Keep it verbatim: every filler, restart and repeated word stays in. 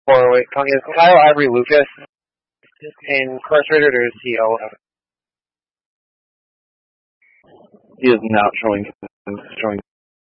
Or wait, is Kyle Ivory Lucas incarcerated or is he alive? He is not showing showing